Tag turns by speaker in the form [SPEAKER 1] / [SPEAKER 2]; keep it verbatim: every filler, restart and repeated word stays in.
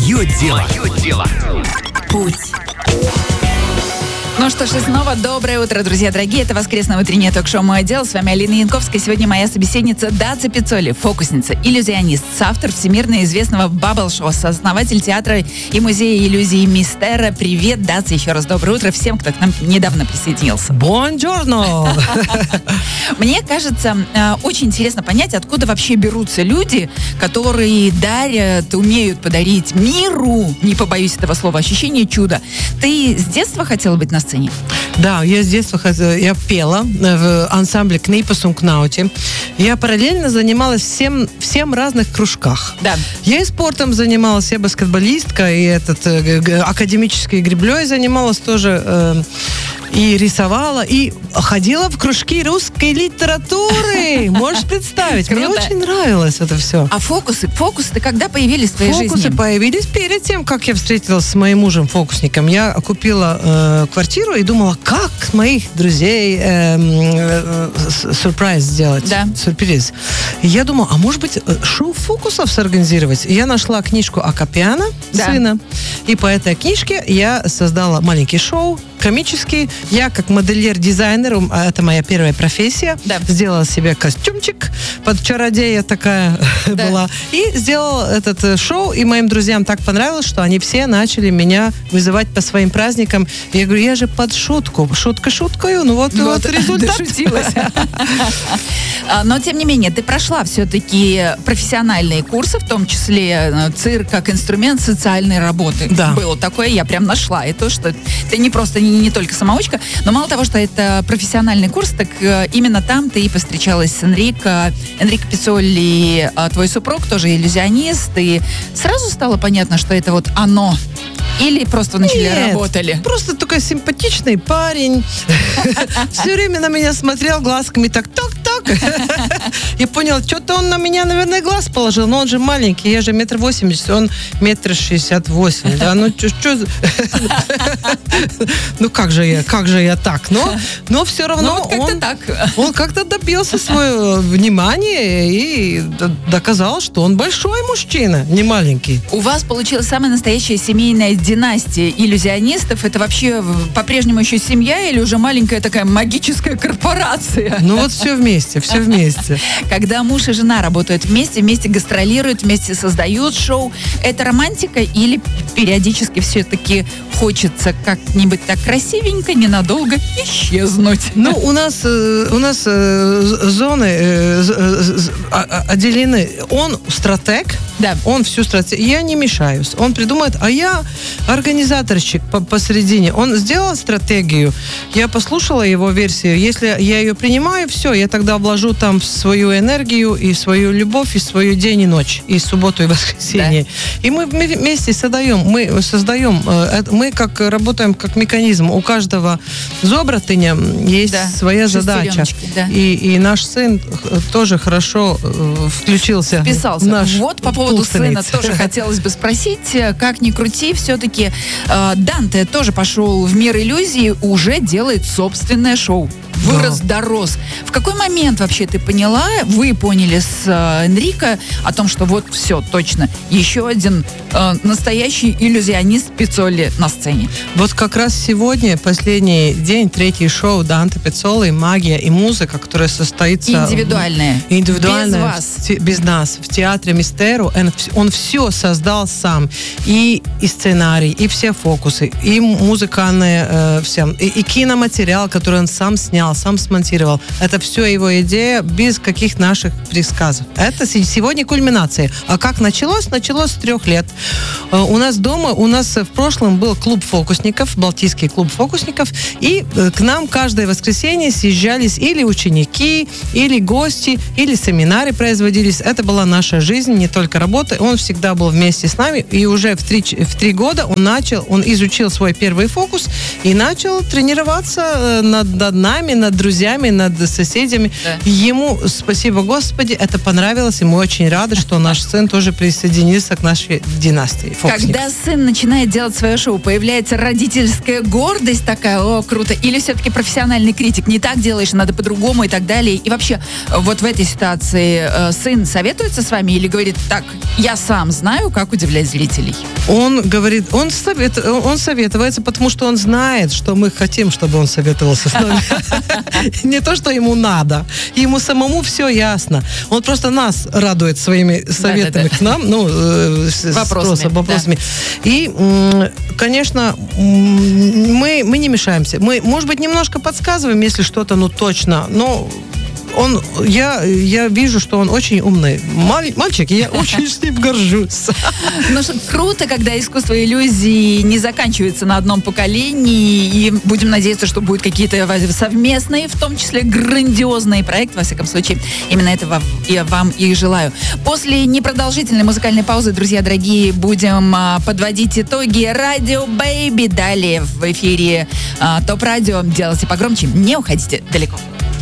[SPEAKER 1] Твое дело.
[SPEAKER 2] Твое дело.
[SPEAKER 3] Путь. Ну что ж, и снова доброе утро, друзья дорогие. Это воскресное утреннее ток-шоу «Мое дело». С вами Алина Янковская. Сегодня моя собеседница Даци Пиццоли, фокусница, иллюзионист, соавтор всемирно известного бабл-шоу, сооснователь театра и музея иллюзий Мистера. Привет, Даци, еще раз доброе утро всем, кто к нам недавно присоединился.
[SPEAKER 4] Бонжорно!
[SPEAKER 3] Мне кажется, очень интересно понять, откуда вообще берутся люди, которые дарят, умеют подарить миру, не побоюсь этого слова, ощущение чуда. Ты с детства хотела быть на сцене?
[SPEAKER 4] Да, я с детства я пела в ансамбле «Книпас und Knaute». Я параллельно занималась всем, всем разных кружках.
[SPEAKER 3] Да.
[SPEAKER 4] Я и спортом занималась, я баскетболистка, и этот, э, академической греблей занималась тоже, э, и рисовала, и ходила в кружки русской литературы. Можешь представить? Мне очень нравилось это все.
[SPEAKER 3] А фокусы? Фокусы когда появились в твоей
[SPEAKER 4] Фокусы
[SPEAKER 3] жизни?
[SPEAKER 4] появились перед тем, как я встретилась с моим мужем-фокусником. Я купила э, квартиру и думала, как моих друзей э, э, э, сюрприз сделать.
[SPEAKER 3] Да.
[SPEAKER 4] Сюрприз. И я думала, а может быть, шоу фокусов сорганизировать? И я нашла книжку Акопяна,
[SPEAKER 3] да.
[SPEAKER 4] сына. И по этой книжке я создала маленький шоу, комический. Я как модельер-дизайнер, это моя первая профессия,
[SPEAKER 3] да.
[SPEAKER 4] сделала себе костюмчик, под чародея такая
[SPEAKER 3] да.
[SPEAKER 4] была. И сделала этот шоу, и моим друзьям так понравилось, что они все начали меня вызывать по своим праздникам. Я говорю, я же под шутку. Шутка шуткою, ну вот, вот, вот результат.
[SPEAKER 3] Дошутилась. Но, тем не менее, ты прошла все-таки профессиональные курсы, в том числе цирк как инструмент социальной работы.
[SPEAKER 4] Да.
[SPEAKER 3] Было такое, я прям нашла. И то, что ты не просто не, не только самоучка, но мало того, что это профессиональный курс, так именно там ты и повстречалась с Энрико. Энрико Пиццоли, твой супруг, тоже иллюзионист, и сразу стало понятно, что это вот оно. Или просто вначале
[SPEAKER 4] Нет,
[SPEAKER 3] работали?
[SPEAKER 4] Просто такой симпатичный парень. Все время на меня смотрел глазками так, так-так. Я понял, что-то он на меня, наверное, глаз положил. Но он же маленький, я же метр восемьдесят, он метр шестьдесят восемь. Да, ну что? Ну как же я, как же я так? Но, но все равно
[SPEAKER 3] ну, вот как-то
[SPEAKER 4] он,
[SPEAKER 3] так.
[SPEAKER 4] он как-то добился своего внимания и доказал, что он большой мужчина, не маленький.
[SPEAKER 3] У вас получилась самая настоящая семейная династия иллюзионистов. Это вообще по-прежнему еще семья или уже маленькая такая магическая корпорация?
[SPEAKER 4] Ну вот все вместе, все вместе.
[SPEAKER 3] Когда муж и жена работают вместе, вместе гастролируют, вместе создают шоу, это романтика или периодически все-таки хочется как-нибудь так красивенько, ненадолго исчезнуть?
[SPEAKER 4] Ну, у нас, у нас зоны отделены. Он стратег,
[SPEAKER 3] да.
[SPEAKER 4] Он всю стратегию. Я не мешаюсь. Он придумает, а я организаторщик посередине. Он сделал стратегию, я послушала его версию. Если я ее принимаю, все, я тогда вложу там свою энергию и свою любовь, и свою день и ночь, и субботу, и воскресенье. Да. И мы вместе создаем, мы создаем, мы как работаем как механизм. У каждого зобратыня есть да. своя задача. Да. И, и наш сын тоже хорошо включился.
[SPEAKER 3] Вписался.
[SPEAKER 4] Наш
[SPEAKER 3] вот по поводу сына тоже хотелось бы спросить, как ни крути, все-таки э, Данте тоже пошел в мир иллюзий, уже делает собственное шоу. Вырос, да. дорос. В какой момент вообще ты поняла, вы поняли с э, Энрико о том, что вот все, точно, еще один э, настоящий иллюзионист Пиццоли на сцене?
[SPEAKER 4] Вот как раз сегодня, последний день, третий шоу Данте Пиццоли, магия и музыка, которая состоится...
[SPEAKER 3] Индивидуальная.
[SPEAKER 4] Индивидуальная.
[SPEAKER 3] Без вас.
[SPEAKER 4] В, без нас. В театре Мистеру. Он, он все создал сам. И, и сценарий, и все фокусы, и музыкальные э, все, и, и киноматериал, который он сам снял, сам смонтировал. Это все его идея, без каких наших предсказов. Это сегодня кульминация. А как началось? Началось с трех лет. У нас дома, у нас в прошлом был клуб фокусников, Балтийский клуб фокусников, и к нам каждое воскресенье съезжались или ученики, или гости, или семинары производились. Это была наша жизнь, не только работа. Он всегда был вместе с нами, и уже в три, в три года он начал, он изучил свой первый фокус и начал тренироваться над, над нами, над друзьями, над соседями.
[SPEAKER 3] Да.
[SPEAKER 4] Ему, спасибо Господи, это понравилось, и мы очень рады, что наш сын тоже присоединился к нашей династии.
[SPEAKER 3] Когда сын начинает делать свое шоу, появляется родительская гордость такая, о, круто, или все-таки профессиональный критик, не так делаешь, надо по-другому и так далее. И вообще, вот в этой ситуации э, сын советуется с вами или говорит, так, я сам знаю, как удивлять зрителей?
[SPEAKER 4] Он говорит, он, совет, он советуется, потому что он знает, что мы хотим, чтобы он советовался с нами. Не то, что ему надо. Ему самому все ясно. Он просто нас радует своими советами к нам, ну, с вопросами. И, конечно, мы, мы не мешаемся. Мы, может быть, немножко подсказываем, если что-то, ну, точно, но он, я, я вижу, что он очень умный Маль, мальчик, и я очень с ним горжусь.
[SPEAKER 3] Ну что, круто, когда искусство иллюзий не заканчивается на одном поколении, и будем надеяться, что будут какие-то совместные, в том числе грандиозные проекты, во всяком случае. Именно этого я вам и желаю. После непродолжительной музыкальной паузы, друзья дорогие, будем а, подводить итоги Радио Бэйби. Далее в эфире а, ТОП Радио. Делайте погромче, не уходите далеко.